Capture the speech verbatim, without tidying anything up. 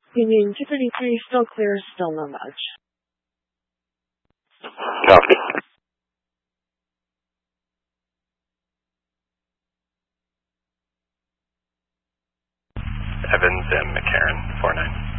Union two thirty-three, still clear, still no budge. Copy. Evans and McCarran, four nine.